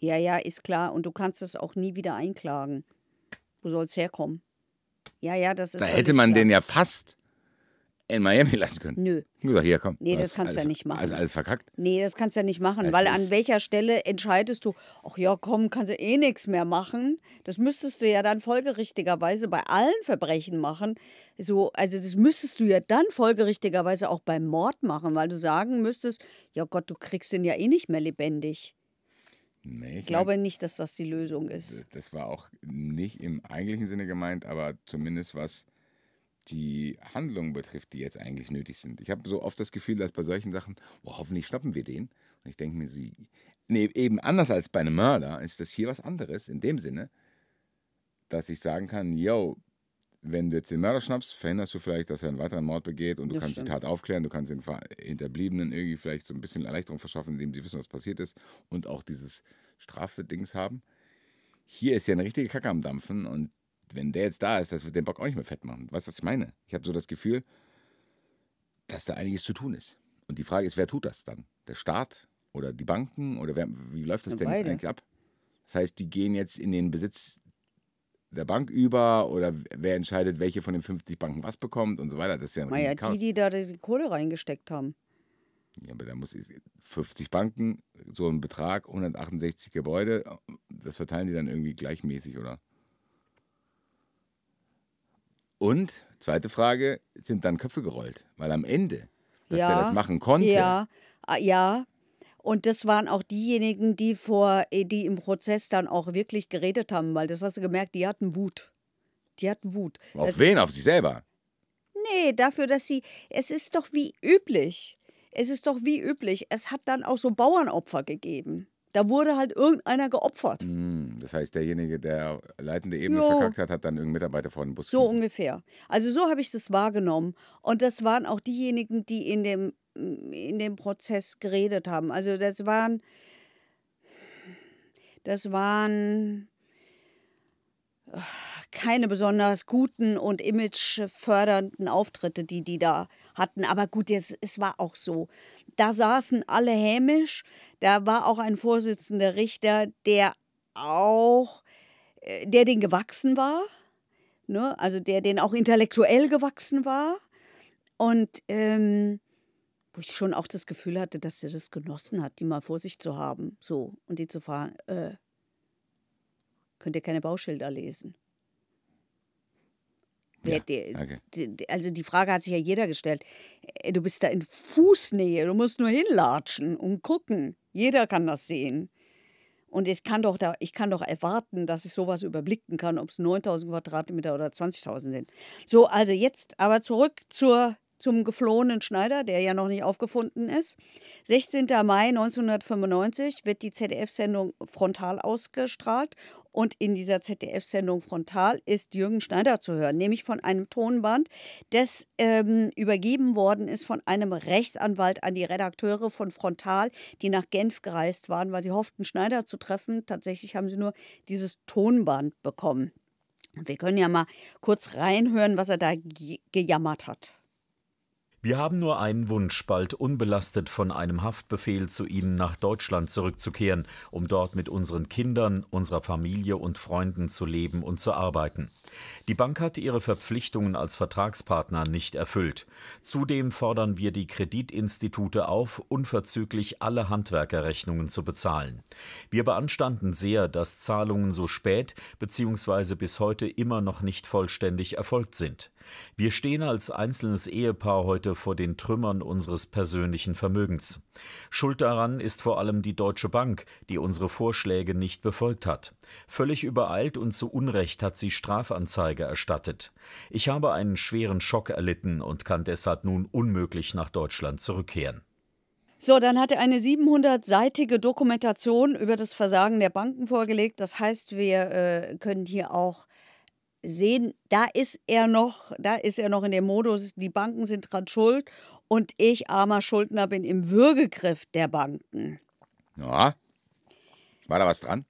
Ja, ja, ist klar. Und du kannst es auch nie wieder einklagen. Wo soll es herkommen? Ja, ja, das Da ist hätte völlig man klar. den ja fast in Miami lassen können. Nö. Ich gesagt, hier, komm, Nee, du das hast kannst du ja nicht alles, machen. alles verkackt. Nee, das kannst du ja nicht machen, Es weil an ist, welcher Stelle entscheidest du, ach ja, komm, kannst du eh nichts mehr machen. Das müsstest du ja dann folgerichtigerweise bei allen Verbrechen machen. So, also das müsstest du ja dann folgerichtigerweise auch beim Mord machen, weil du sagen müsstest, ja Gott, du kriegst den ja eh nicht mehr lebendig. nee, Ich ich meine, glaube nicht, dass das die Lösung ist. das war auch nicht im eigentlichen Sinne gemeint, aber zumindest was die Handlungen betrifft, die jetzt eigentlich nötig sind. Ich habe so oft das Gefühl, dass bei solchen Sachen, oh, hoffentlich schnappen wir den. Und ich denke mir so, nee, eben anders als bei einem Mörder ist das hier was anderes, in dem Sinne, dass ich sagen kann, yo, wenn du jetzt den Mörder schnappst, verhinderst du vielleicht, dass er einen weiteren Mord begeht und du Das kannst die stimmt. Tat aufklären, du kannst den Hinterbliebenen irgendwie vielleicht so ein bisschen Erleichterung verschaffen, indem sie wissen, was passiert ist und auch dieses Strafe-Dings haben. Hier ist ja eine richtige Kacke am Dampfen und wenn der jetzt da ist, das wird den Bock auch nicht mehr fett machen. Weißt du, was ich meine? Ich habe so das Gefühl, dass da einiges zu tun ist. Und die Frage ist, wer tut das dann? Der Staat oder die Banken oder wie läuft das Ja, denn jetzt beide. eigentlich ab? Das heißt, die gehen jetzt in den Besitz der Bank über oder wer entscheidet, welche von den 50 Banken was bekommt und so weiter. Das ist ja ein Naja, riesiges Chaos. die da die Kohle reingesteckt haben. Ja, aber da muss 50 Banken, so ein Betrag, 168 Gebäude, das verteilen die dann irgendwie gleichmäßig, oder? Und, zweite Frage, sind dann Köpfe gerollt? Weil am Ende, dass der das Ja, machen konnte, ja, ja. Und das waren auch diejenigen, die im Prozess dann auch wirklich geredet haben, weil das hast du gemerkt, die hatten Wut. Die hatten Wut. auf wen? Auf sich selber. Nee, dafür, es ist doch wie üblich. Es ist doch wie üblich. Es hat dann auch so Bauernopfer gegeben. Da wurde halt irgendeiner geopfert. Das heißt, derjenige, der leitende Ebene Jo, verkackt hat, hat dann irgendeinen Mitarbeiter vor den Bus so geschmissen. ungefähr. Also so habe ich das wahrgenommen. Und das waren auch diejenigen, die in dem Prozess geredet haben. Also das waren keine besonders guten und imagefördernden Auftritte, die da hatten. Aber gut, es war auch so. Da saßen alle hämisch. Da war auch ein Vorsitzender Richter, der den gewachsen war, ne? Also der den auch intellektuell gewachsen war. Und wo ich schon auch das Gefühl hatte, dass er das genossen hat, die mal vor sich zu haben. So, und die zu fragen, könnt ihr keine Bauschilder lesen? Ja, okay. Also die Frage hat sich ja jeder gestellt. Du bist da in Fußnähe, du musst nur hinlatschen und gucken. Jeder kann das sehen. Und ich kann doch erwarten, dass ich sowas überblicken kann, ob es 9.000 Quadratmeter oder 20.000 sind. So, also jetzt aber zurück zum geflohenen Schneider, der ja noch nicht aufgefunden ist. 16. Mai 1995 wird die ZDF-Sendung Frontal ausgestrahlt. Und in dieser ZDF-Sendung Frontal ist Jürgen Schneider zu hören, nämlich von einem Tonband, das übergeben worden ist von einem Rechtsanwalt an die Redakteure von Frontal, die nach Genf gereist waren, weil sie hofften, Schneider zu treffen. Tatsächlich haben sie nur dieses Tonband bekommen. Wir können ja mal kurz reinhören, was er da gejammert hat. Wir haben nur einen Wunsch, bald unbelastet von einem Haftbefehl zu Ihnen nach Deutschland zurückzukehren, um dort mit unseren Kindern, unserer Familie und Freunden zu leben und zu arbeiten. Die Bank hat ihre Verpflichtungen als Vertragspartner nicht erfüllt. Zudem fordern wir die Kreditinstitute auf, unverzüglich alle Handwerkerrechnungen zu bezahlen. Wir beanstanden sehr, dass Zahlungen so spät bzw. bis heute immer noch nicht vollständig erfolgt sind. Wir stehen als einzelnes Ehepaar heute vor den Trümmern unseres persönlichen Vermögens. Schuld daran ist vor allem die Deutsche Bank, die unsere Vorschläge nicht befolgt hat. Völlig übereilt und zu Unrecht hat sie Strafanzeige erstattet. Ich habe einen schweren Schock erlitten und kann deshalb nun unmöglich nach Deutschland zurückkehren. So, dann hat er eine 700-seitige Dokumentation über das Versagen der Banken vorgelegt. Das heißt, wir können hier auch sehen, da ist er noch in dem Modus, die Banken sind dran schuld und ich, armer Schuldner, bin im Würgegriff der Banken. Ja. War da was dran?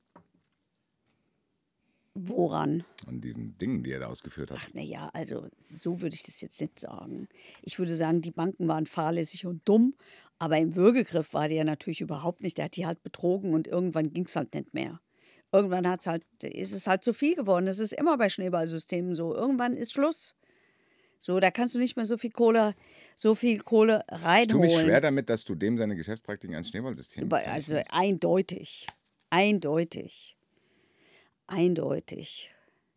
Woran? An diesen Dingen, die er da ausgeführt hat. Ach, naja, also so würde ich das jetzt nicht sagen. Ich würde sagen, die Banken waren fahrlässig und dumm, Aber im Würgegriff war der natürlich überhaupt nicht. Der hat die halt betrogen und irgendwann ging es halt nicht mehr. Irgendwann ist es halt zu viel geworden. Das ist immer bei Schneeballsystemen so. Irgendwann ist Schluss. So, da kannst du nicht mehr so viel Kohle Ich tue mich schwer reinholen. damit, dass du dem seine Geschäftspraktiken ans Schneeballsystem Also bezeichnest. eindeutig. Eindeutig. Eindeutig.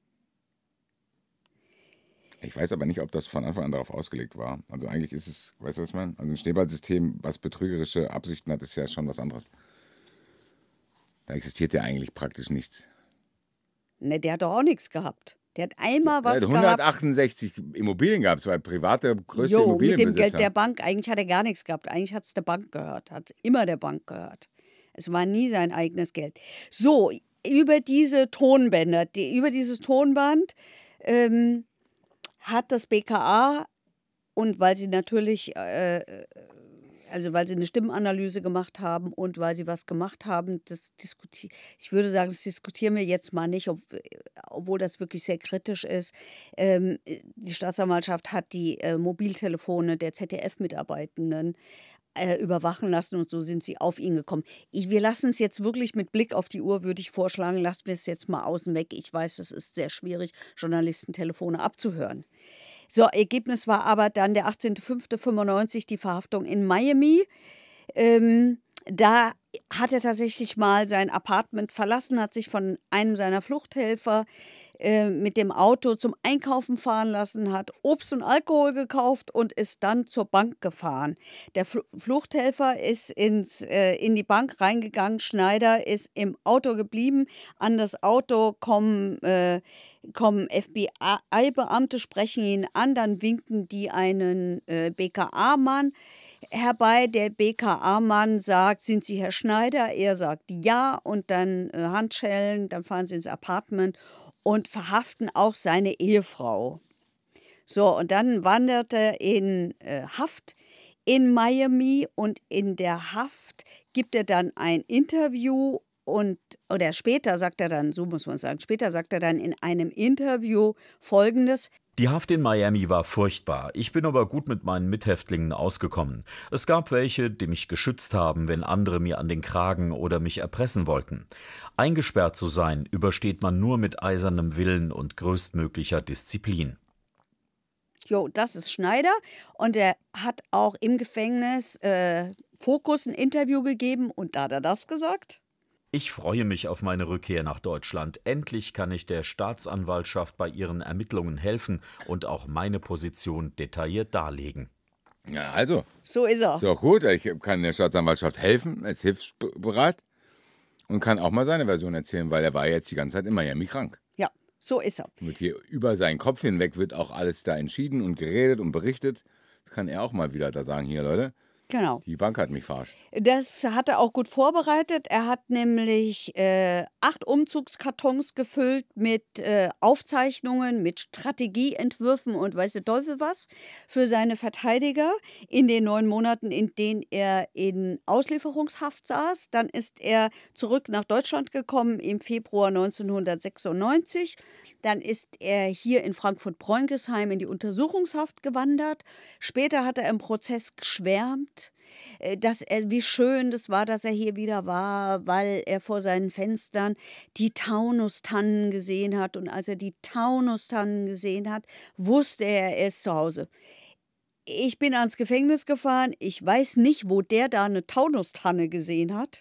Ich weiß aber nicht, ob das von Anfang an darauf ausgelegt war. Also eigentlich ist es, weißt du, was ich meine? Also ein Schneeballsystem, was betrügerische Absichten hat, ist ja schon was anderes. Da existiert ja eigentlich praktisch nichts. Ne, der hat doch auch nichts gehabt. Der hat einmal Er hat was gehabt. 168 Immobilien gehabt, zwei private, größte Jo, mit dem Geld Immobilienbesitzer. der Bank. Eigentlich hat er gar nichts gehabt. Eigentlich hat es der Bank gehört. Hat es immer der Bank gehört. Es war nie sein eigenes Geld. So, über diese Tonbänder, über dieses Tonband hat das BKA, und weil sie natürlich, also weil sie eine Stimmenanalyse gemacht haben und weil sie was gemacht haben, ich würde sagen, das diskutieren wir jetzt mal nicht, obwohl das wirklich sehr kritisch ist. Die Staatsanwaltschaft hat die Mobiltelefone der ZDF-Mitarbeitenden überwachen lassen und so sind sie auf ihn gekommen. Wir lassen es jetzt wirklich mit Blick auf die Uhr, würde ich vorschlagen, lassen wir es jetzt mal außen weg. Ich weiß, es ist sehr schwierig, Journalistentelefone abzuhören. So, Ergebnis war aber dann der 18.05.95, die Verhaftung in Miami. Da hat er tatsächlich mal sein Apartment verlassen, hat sich von einem seiner Fluchthelfer mit dem Auto zum Einkaufen fahren lassen, hat Obst und Alkohol gekauft und ist dann zur Bank gefahren. Der Fluchthelfer ist in die Bank reingegangen, Schneider ist im Auto geblieben. An das Auto kommen FBI-Beamte, sprechen ihn an, dann winken die einen BKA-Mann herbei. Der BKA-Mann sagt, sind Sie Herr Schneider? Er sagt ja und dann Handschellen, dann fahren sie ins Apartment und verhaften auch seine Ehefrau. So, und dann wandert er in Haft in Miami und in der Haft gibt er dann ein Interview oder später sagt er dann, so muss man sagen, später sagt er dann in einem Interview Folgendes: Die Haft in Miami war furchtbar. Ich bin aber gut mit meinen Mithäftlingen ausgekommen. Es gab welche, die mich geschützt haben, wenn andere mir an den Kragen oder mich erpressen wollten. Eingesperrt zu sein, übersteht man nur mit eisernem Willen und größtmöglicher Disziplin. Jo, das ist Schneider und er hat auch im Gefängnis Focus ein Interview gegeben und da hat er das gesagt. Ich freue mich auf meine Rückkehr nach Deutschland. Endlich kann ich der Staatsanwaltschaft bei ihren Ermittlungen helfen und auch meine Position detailliert darlegen. Ja, also, So ist er. ist auch gut. Ich kann der Staatsanwaltschaft helfen, er ist hilfsbereit und kann auch mal seine Version erzählen, weil er war jetzt die ganze Zeit in Miami krank. Ja, so ist er. Mit hier über seinen Kopf hinweg wird auch alles da entschieden und geredet und berichtet. Das kann er auch mal wieder da sagen, hier Leute, Genau. die Bank hat mich verarscht. Das hat er auch gut vorbereitet. Er hat nämlich 8 Umzugskartons gefüllt mit Aufzeichnungen, mit Strategieentwürfen und weiß der Teufel was für seine Verteidiger in den 9 Monaten, in denen er in Auslieferungshaft saß. Dann ist er zurück nach Deutschland gekommen im Februar 1996. Dann ist er hier in Frankfurt-Bräunkesheim in die Untersuchungshaft gewandert. Später hat er im Prozess geschwärmt, wie schön das war, dass er hier wieder war, weil er vor seinen Fenstern die Taunustannen gesehen hat. Und als er die Taunustannen gesehen hat, wusste er ist zu Hause. Ich bin ans Gefängnis gefahren. Ich weiß nicht, wo der da eine Taunustanne gesehen hat.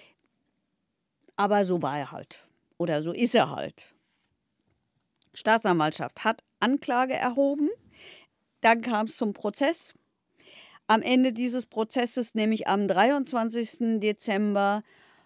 Aber so war er halt. Oder so ist er halt. Staatsanwaltschaft hat Anklage erhoben. Dann kam es zum Prozess. Am Ende dieses Prozesses, nämlich am 23. Dezember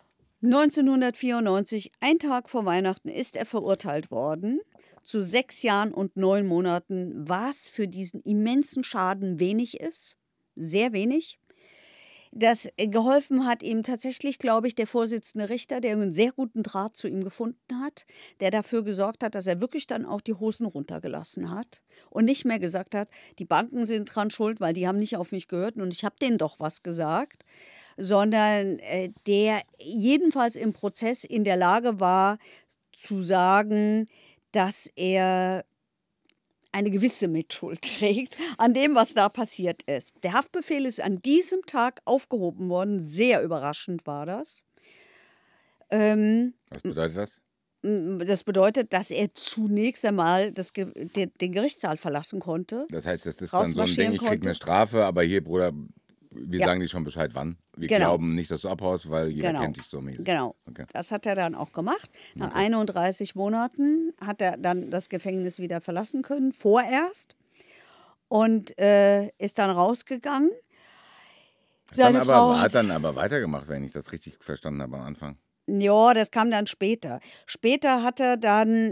1994, ein Tag vor Weihnachten, ist er verurteilt worden zu 6 Jahren und 9 Monaten, was für diesen immensen Schaden wenig ist. Sehr wenig. Das geholfen hat ihm tatsächlich, glaube ich, der Vorsitzende Richter, der einen sehr guten Draht zu ihm gefunden hat, der dafür gesorgt hat, dass er wirklich dann auch die Hosen runtergelassen hat und nicht mehr gesagt hat, die Banken sind dran schuld, weil die haben nicht auf mich gehört und ich habe denen doch was gesagt, sondern der jedenfalls im Prozess in der Lage war zu sagen, dass er eine gewisse Mitschuld trägt an dem, was da passiert ist. Der Haftbefehl ist an diesem Tag aufgehoben worden. Sehr überraschend war das. Was bedeutet das? Das bedeutet, dass er zunächst einmal den Gerichtssaal verlassen konnte. Das heißt, das ist dann so ein Ding, ich kriege konnte. eine Strafe, aber hier, Bruder, wir Ja. sagen dir schon Bescheid, wann. Wir Genau. glauben nicht, dass du abhaust, weil jeder Genau. kennt dich so mäßig. Genau. Okay. Das hat er dann auch gemacht. Nach 31 Monaten hat er dann das Gefängnis wieder verlassen können, vorerst. Und ist dann rausgegangen. Seine Frau Hat dann aber weitergemacht, wenn ich das richtig verstanden habe am Anfang. Ja, das kam dann später. Später hat er dann,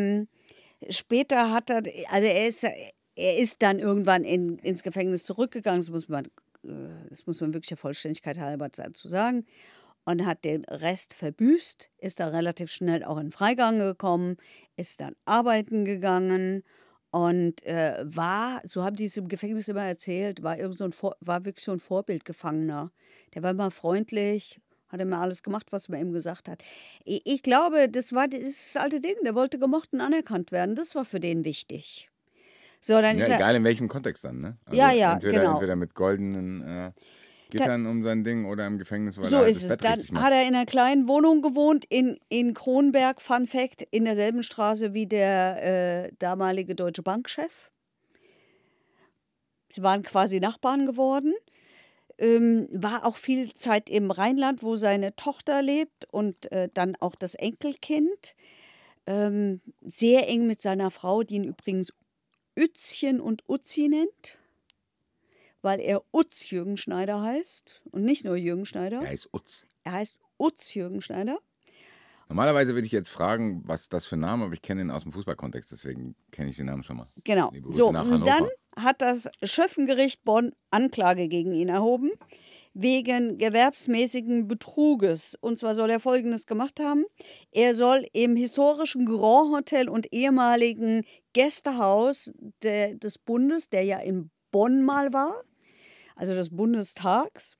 also er ist dann irgendwann ins Gefängnis zurückgegangen, das muss man wirklich der Vollständigkeit halber dazu sagen, und hat den Rest verbüßt, ist dann relativ schnell auch in Freigang gekommen, ist dann arbeiten gegangen und war, so haben die es im Gefängnis immer erzählt, war wirklich so ein Vorbildgefangener. Der war immer freundlich. Hat er mir alles gemacht, was man ihm gesagt hat. Ich glaube, das ist das alte Ding. Der wollte gemocht und anerkannt werden. Das war für den wichtig. So, dann ist Egal in welchem Kontext dann, ne? Also Ja, entweder genau. mit goldenen Gittern um sein Ding oder im Gefängnis, weil So er halt ist das es. Bett Dann richtig macht. hat er in einer kleinen Wohnung gewohnt in Kronberg, Fun Fact, in derselben Straße wie der damalige Deutsche Bankchef. Sie waren quasi Nachbarn geworden. War auch viel Zeit im Rheinland, wo seine Tochter lebt und dann auch das Enkelkind. Sehr eng mit seiner Frau, die ihn übrigens Utzchen und Uzi nennt, weil er Utz Jürgen Schneider heißt und nicht nur Jürgen Schneider. Er heißt Utz. Er heißt Utz Jürgen Schneider. Normalerweise würde ich jetzt fragen, was das für ein Name, aber ich kenne ihn aus dem Fußballkontext, deswegen kenne ich den Namen schon mal. Genau. Liebe Grüße So, nach und Hannover. dann hat das Schöffengericht Bonn Anklage gegen ihn erhoben, wegen gewerbsmäßigen Betruges. Und zwar soll er Folgendes gemacht haben. Er soll im historischen Grand Hotel und ehemaligen Gästehaus des Bundes, der ja in Bonn mal war, also des Bundestags,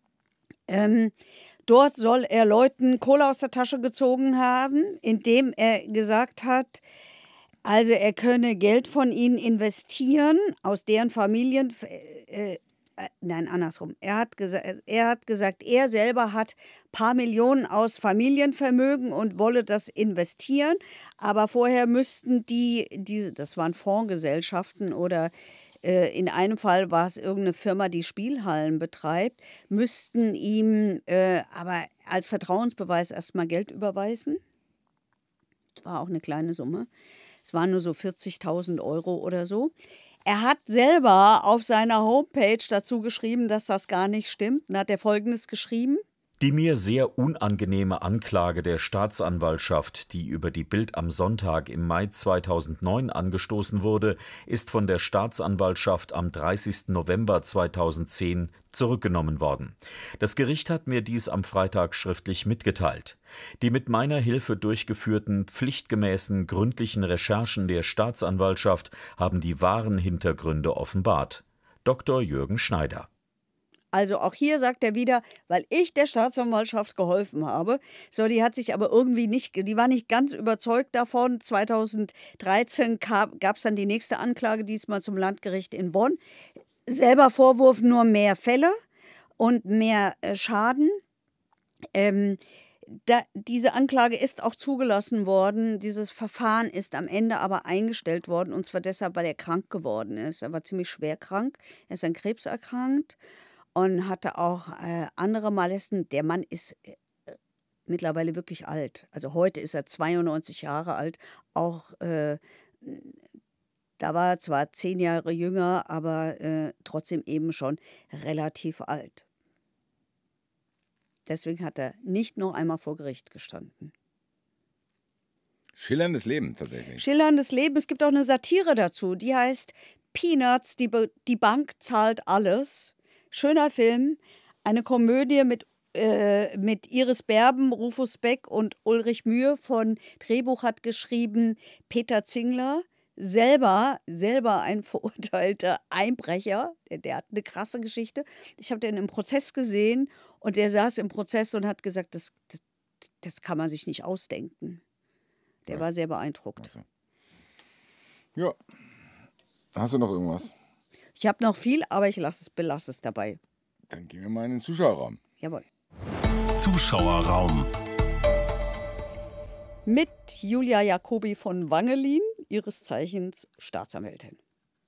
dort soll er Leuten Kohle aus der Tasche gezogen haben, indem er gesagt hat, also er könne Geld von ihnen investieren, aus deren Familien, nein, andersrum. Er hat gesagt, er selber hat ein paar Millionen aus Familienvermögen und wolle das investieren, aber vorher müssten das waren Fondsgesellschaften oder in einem Fall war es irgendeine Firma, die Spielhallen betreibt, müssten ihm aber als Vertrauensbeweis erstmal Geld überweisen. Das war auch eine kleine Summe. Es waren nur so 40.000 Euro oder so. Er hat selber auf seiner Homepage dazu geschrieben, dass das gar nicht stimmt. Dann hat er Folgendes geschrieben. Die mir sehr unangenehme Anklage der Staatsanwaltschaft, die über die Bild am Sonntag im Mai 2009 angestoßen wurde, ist von der Staatsanwaltschaft am 30. November 2010 zurückgenommen worden. Das Gericht hat mir dies am Freitag schriftlich mitgeteilt. Die mit meiner Hilfe durchgeführten pflichtgemäßen gründlichen Recherchen der Staatsanwaltschaft haben die wahren Hintergründe offenbart. Dr. Jürgen Schneider. Also auch hier sagt er wieder, weil ich der Staatsanwaltschaft geholfen habe. So, die hat sich aber irgendwie die war nicht ganz überzeugt davon. 2013 gab es dann die nächste Anklage, diesmal zum Landgericht in Bonn. Selber Vorwurf, nur mehr Fälle und mehr Schaden. Diese Anklage ist auch zugelassen worden. Dieses Verfahren ist am Ende aber eingestellt worden. Und zwar deshalb, weil er krank geworden ist. Er war ziemlich schwer krank. Er ist an Krebs erkrankt. Und hatte auch andere Malessen. Der Mann ist mittlerweile wirklich alt. Also heute ist er 92 Jahre alt. Auch da war er zwar 10 Jahre jünger, aber trotzdem eben schon relativ alt. Deswegen hat er nicht noch einmal vor Gericht gestanden. Schillerndes Leben tatsächlich. Schillerndes Leben. Es gibt auch eine Satire dazu. Die heißt Peanuts, die Bank zahlt alles. Schöner Film, eine Komödie mit Iris Berben, Rufus Beck und Ulrich Mühe. Drehbuch hat geschrieben Peter Zingler, selber ein verurteilter Einbrecher. Der hat eine krasse Geschichte. Ich habe den im Prozess gesehen und der saß im Prozess und hat gesagt, das kann man sich nicht ausdenken. Der war sehr beeindruckt. Also. Ja. Hast du noch irgendwas? Ich habe noch viel, aber ich belasse es dabei. Dann gehen wir mal in den Zuschauerraum. Jawohl. Zuschauerraum. Mit Julia Jacobi von Wangelin, ihres Zeichens Staatsanwältin.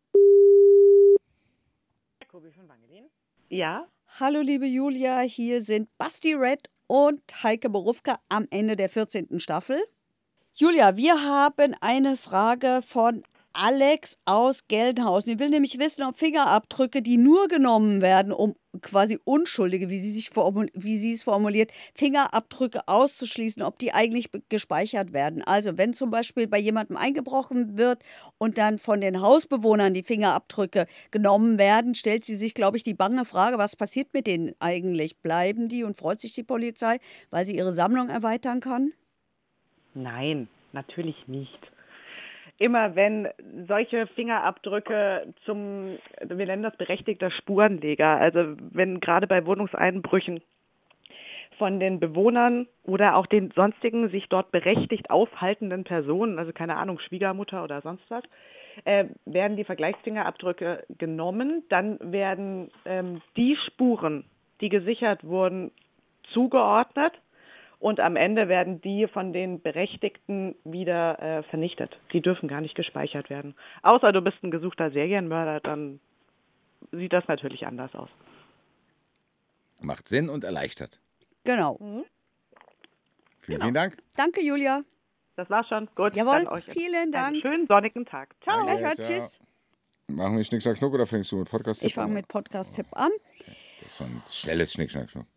Jacobi von Wangelin? Ja? Hallo liebe Julia, hier sind Basti Red und Heike Borufka am Ende der 14. Staffel. Julia, wir haben eine Frage von Alex aus Gelnhausen. Ich will nämlich wissen, ob Fingerabdrücke, die nur genommen werden, um quasi Unschuldige, wie sie es formuliert, Fingerabdrücke auszuschließen, ob die eigentlich gespeichert werden. Also wenn zum Beispiel bei jemandem eingebrochen wird und dann von den Hausbewohnern die Fingerabdrücke genommen werden, stellt sie sich, glaube ich, die bange Frage, was passiert mit denen eigentlich? Bleiben die und freut sich die Polizei, weil sie ihre Sammlung erweitern kann? Nein, natürlich nicht. Immer wenn solche Fingerabdrücke wir nennen das berechtigter Spurenleger, also wenn gerade bei Wohnungseinbrüchen von den Bewohnern oder auch den sonstigen sich dort berechtigt aufhaltenden Personen, also keine Ahnung, Schwiegermutter oder sonst was, werden die Vergleichsfingerabdrücke genommen, dann werden die Spuren, die gesichert wurden, zugeordnet. Und am Ende werden die von den Berechtigten wieder vernichtet. Die dürfen gar nicht gespeichert werden. Außer du bist ein gesuchter Serienmörder, dann sieht das natürlich anders aus. Macht Sinn und erleichtert. Genau. Vielen Dank. Danke, Julia. Das war's schon. Gut, Jawohl, dann euch vielen Dank. einen schönen sonnigen Tag. Ciao. Gleichfalls, tschüss. Machen wir Schnick, Schnack, Schnuck oder fängst du mit Podcast-Tipp Ich fange mit Podcast-Tipp an. Das war ein schnelles Schnick, Schnack, Schnuck.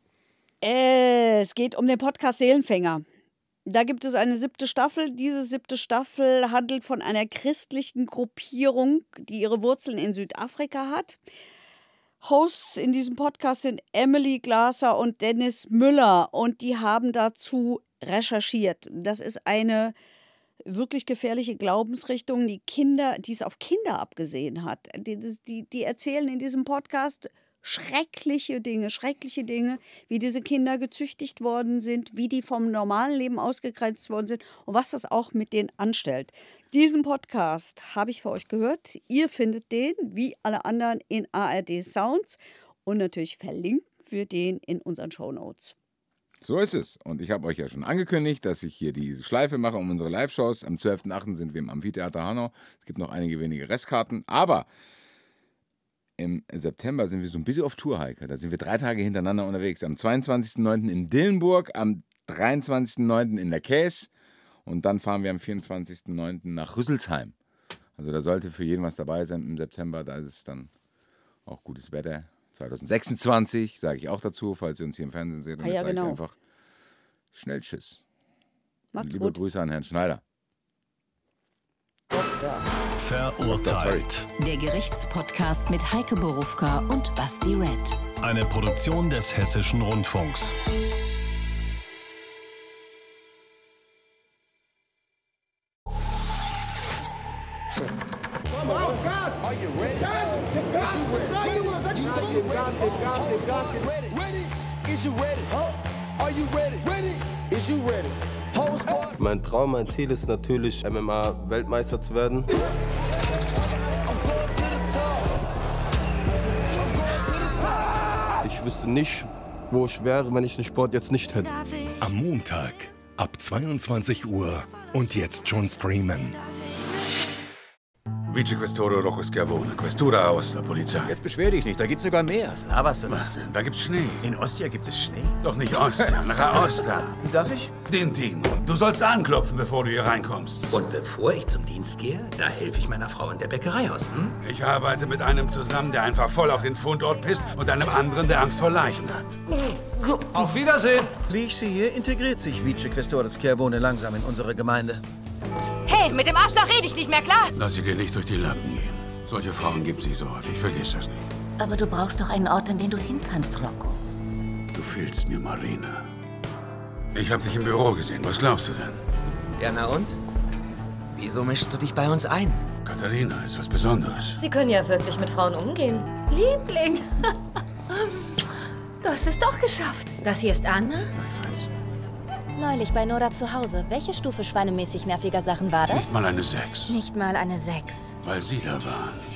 Es geht um den Podcast Seelenfänger. Da gibt es eine 7. Staffel. Diese 7. Staffel handelt von einer christlichen Gruppierung, die ihre Wurzeln in Südafrika hat. Hosts in diesem Podcast sind Emily Glaser und Dennis Müller und die haben dazu recherchiert. Das ist eine wirklich gefährliche Glaubensrichtung, die es auf Kinder abgesehen hat. Die erzählen in diesem Podcast schreckliche Dinge, wie diese Kinder gezüchtigt worden sind, wie die vom normalen Leben ausgegrenzt worden sind und was das auch mit denen anstellt. Diesen Podcast habe ich für euch gehört. Ihr findet den, wie alle anderen, in ARD Sounds und natürlich verlinken wir den in unseren Shownotes. So ist es. Und ich habe euch ja schon angekündigt, dass ich hier diese Schleife mache um unsere Live-Shows. Am 12.08. sind wir im Amphitheater Hanau. Es gibt noch einige wenige Restkarten, aber im September sind wir so ein bisschen auf Tour, Heike. Da sind wir 3 Tage hintereinander unterwegs. Am 22.09. in Dillenburg, am 23.09. in der Käs und dann fahren wir am 24.09. nach Rüsselsheim. Also da sollte für jeden was dabei sein im September. Da ist es dann auch gutes Wetter. 2026 sage ich auch dazu, falls ihr uns hier im Fernsehen seht. Und ja, sage genau. ich einfach schnell Tschüss. Macht's Liebe gut. Grüße an Herrn Schneider. Verurteilt. Der Gerichtspodcast mit Heike Borufka und Basti Red. Eine Produktion des Hessischen Rundfunks. Are you ready? Is you ready? You say you ready? Whole squad ready? Is you ready? Are you ready? Is you ready? Whole squad. Mein Traum, mein Ziel ist natürlich, MMA-Weltmeister zu werden. I'm going to the top. I'm going to the top. Ich wüsste nicht, wo ich wäre, wenn ich den Sport jetzt nicht hätte. Am Montag ab 22 Uhr und jetzt schon streamen. Vicequestore Rocco Schiavone, Questura Aosta, Polizei. Jetzt beschwer dich nicht, da gibt's sogar mehr. Was laberst du da? Was denn? Da gibt's Schnee. In Ostia gibt es Schnee? Doch nicht Ostia, nach Aosta. Darf ich? Dintin, du sollst anklopfen, bevor du hier reinkommst. Und bevor ich zum Dienst gehe, da helfe ich meiner Frau in der Bäckerei aus. Ich arbeite mit einem zusammen, der einfach voll auf den Fundort pisst und einem anderen, der Angst vor Leichen hat. Auf Wiedersehen! Wie ich sehe, integriert sich Vicequestore Schiavone langsam in unsere Gemeinde. Hey, mit dem Arschloch rede ich nicht mehr, klar? Lass sie dir nicht durch die Lappen gehen. Solche Frauen gibt's nicht so häufig, vergiss das nicht. Aber du brauchst doch einen Ort, an den du hin kannst, Rocco. Du fehlst mir, Marina. Ich hab dich im Büro gesehen, was glaubst du denn? Ja, na und? Wieso mischst du dich bei uns ein? Katharina ist was Besonderes. Sie können ja wirklich mit Frauen umgehen. Liebling, du hast es doch geschafft. Das hier ist Anna. Gleichfalls. Neulich bei Nora zu Hause. Welche Stufe schweinemäßig nerviger Sachen war das? Nicht mal eine 6. Nicht mal eine 6. Weil sie da waren.